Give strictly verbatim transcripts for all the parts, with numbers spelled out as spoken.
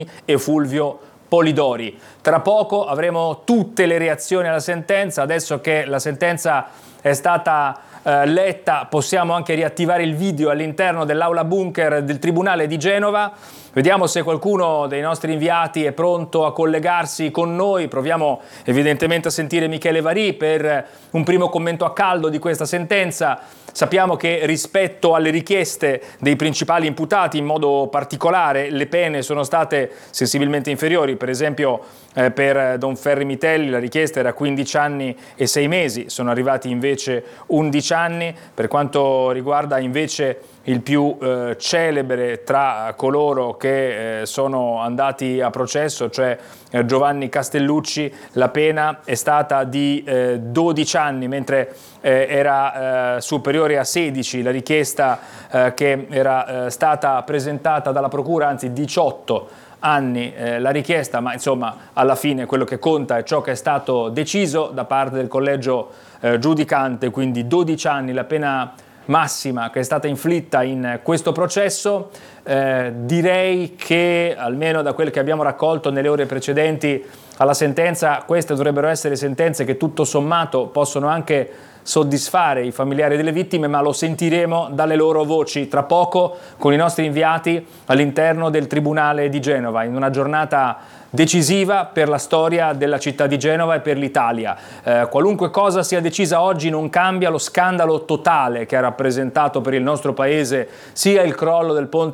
e Fulvio Polidori. Tra poco avremo tutte le reazioni alla sentenza. Adesso che la sentenza è stata eh, letta, possiamo anche riattivare il video all'interno dell'aula bunker del Tribunale di Genova. Vediamo se qualcuno dei nostri inviati è pronto a collegarsi con noi. Proviamo evidentemente a sentire Michele Varì per un primo commento a caldo di questa sentenza. Sappiamo che rispetto alle richieste dei principali imputati, in modo particolare, le pene sono state sensibilmente inferiori. Per esempio eh, per Don Ferri Mitelli la richiesta era quindici anni e sei mesi, sono arrivati invece undici anni. Per quanto riguarda invece il più eh, celebre tra coloro che eh, sono andati a processo, cioè eh, Giovanni Castellucci, la pena è stata di eh, dodici anni, mentre eh, era eh, superiore a sedici la richiesta eh, che era eh, stata presentata dalla procura, anzi diciotto anni eh, la richiesta, ma insomma alla fine quello che conta è ciò che è stato deciso da parte del collegio eh, giudicante, quindi dodici anni la pena massima che è stata inflitta in questo processo. Eh, direi che, almeno da quel che abbiamo raccolto nelle ore precedenti alla sentenza, queste dovrebbero essere sentenze che tutto sommato possono anche soddisfare i familiari delle vittime, ma lo sentiremo dalle loro voci tra poco con i nostri inviati all'interno del Tribunale di Genova, in una giornata decisiva per la storia della città di Genova e per l'Italia. Eh, qualunque cosa sia decisa oggi non cambia lo scandalo totale che ha rappresentato per il nostro paese sia il crollo del ponte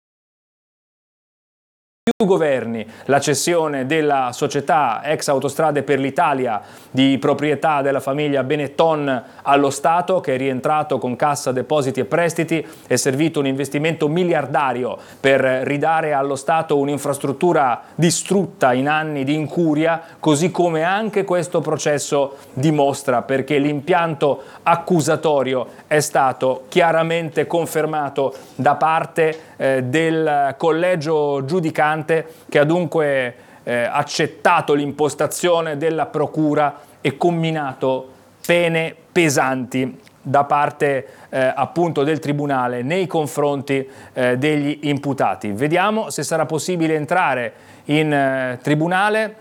più governi, la cessione della società ex Autostrade per l'Italia di proprietà della famiglia Benetton allo Stato, che è rientrato con Cassa Depositi e Prestiti, è servito un investimento miliardario per ridare allo Stato un'infrastruttura distrutta in anni di incuria, così come anche questo processo dimostra, perché l'impianto accusatorio è stato chiaramente confermato da parte eh, del collegio giudicante, che ha dunque eh, accettato l'impostazione della procura e comminato pene pesanti da parte eh, appunto del Tribunale nei confronti eh, degli imputati. Vediamo se sarà possibile entrare in eh, Tribunale.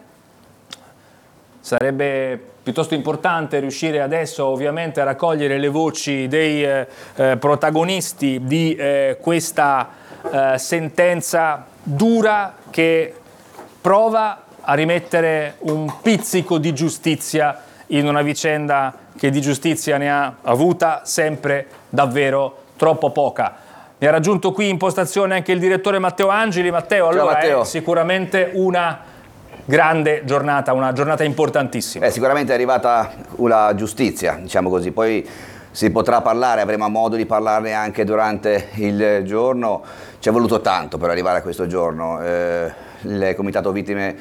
Sarebbe piuttosto importante riuscire adesso ovviamente a raccogliere le voci dei eh, eh, protagonisti di eh, questa eh, sentenza dura, che prova a rimettere un pizzico di giustizia in una vicenda che di giustizia ne ha avuta sempre davvero troppo poca. Mi ha raggiunto qui in postazione anche il direttore Matteo Angeli. Matteo, allora Ciao, Matteo. È sicuramente una grande giornata, una giornata importantissima. Eh, sicuramente è arrivata una giustizia, diciamo così, poi si potrà parlare, avremo modo di parlarne anche durante il giorno. Ci è voluto tanto per arrivare a questo giorno. Eh, il Comitato Vittime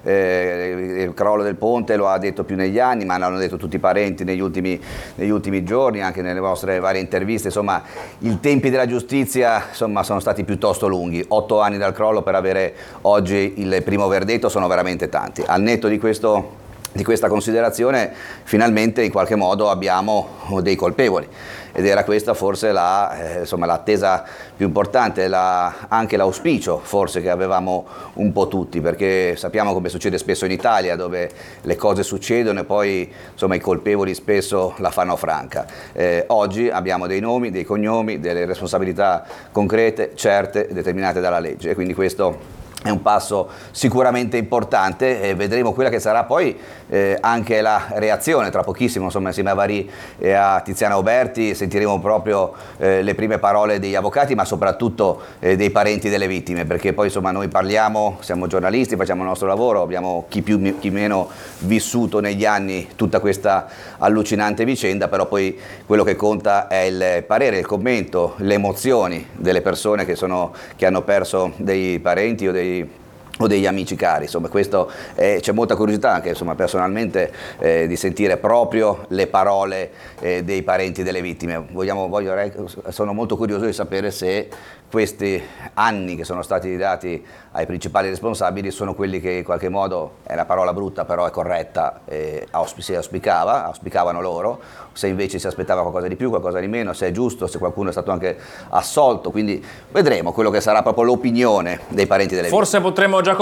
eh, il crollo del ponte lo ha detto più negli anni, ma l'hanno detto tutti i parenti negli ultimi, negli ultimi giorni, anche nelle vostre varie interviste. Insomma, i tempi della giustizia insomma, sono stati piuttosto lunghi. Otto anni dal crollo per avere oggi il primo verdetto sono veramente tanti. Al netto di questo di questa considerazione, finalmente in qualche modo abbiamo dei colpevoli, ed era questa forse la, eh, insomma, l'attesa più importante, la, anche l'auspicio forse che avevamo un po' tutti, perché sappiamo come succede spesso in Italia, dove le cose succedono e poi insomma, i colpevoli spesso la fanno franca. Eh, oggi abbiamo dei nomi, dei cognomi, delle responsabilità concrete, certe, determinate dalla legge, e quindi questo è un passo sicuramente importante, e vedremo quella che sarà poi eh, anche la reazione tra pochissimo, insomma, insieme a Varì e a Tiziana Oberti sentiremo proprio eh, le prime parole degli avvocati, ma soprattutto eh, dei parenti delle vittime, perché poi insomma noi parliamo, siamo giornalisti, facciamo il nostro lavoro, abbiamo chi più chi meno vissuto negli anni tutta questa allucinante vicenda, però poi quello che conta è il parere, il commento, le emozioni delle persone che, sono, che hanno perso dei parenti o dei o degli amici cari. Insomma, questo eh, c'è molta curiosità anche insomma, personalmente eh, di sentire proprio le parole eh, dei parenti delle vittime. Vogliamo, voglio, sono molto curioso di sapere se questi anni che sono stati dati ai principali responsabili sono quelli che in qualche modo, è una parola brutta però è corretta, eh, si auspicava, auspicavano loro, se invece si aspettava qualcosa di più, qualcosa di meno, se è giusto, se qualcuno è stato anche assolto. Quindi vedremo quello che sarà proprio l'opinione dei parenti delle vittime. Forse potremo